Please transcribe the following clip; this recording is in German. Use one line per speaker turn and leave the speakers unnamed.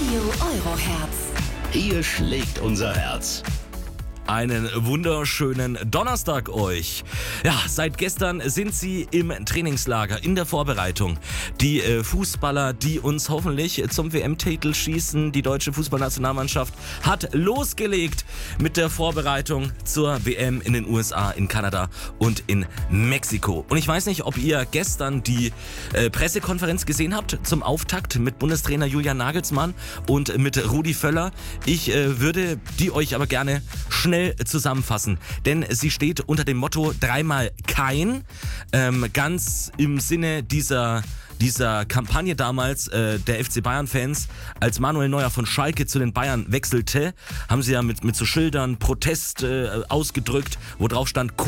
Radio Euroherz.
Hier schlägt unser Herz.
Einen wunderschönen Donnerstag euch. Ja, seit gestern sind sie im Trainingslager, in der Vorbereitung. Die Fußballer, die uns hoffentlich zum WM-Titel schießen, die deutsche Fußballnationalmannschaft hat losgelegt mit der Vorbereitung zur WM in den USA, in Kanada und in Mexiko. Und ich weiß nicht, ob ihr gestern die Pressekonferenz gesehen habt zum Auftakt mit Bundestrainer Julian Nagelsmann und mit Rudi Völler. Ich würde die euch aber gerne schnell zusammenfassen, denn sie steht unter dem Motto dreimal kein, ganz im Sinne dieser Kampagne damals der FC Bayern-Fans, als Manuel Neuer von Schalke zu den Bayern wechselte, haben sie ja mit so Schildern Protest ausgedrückt, wo drauf stand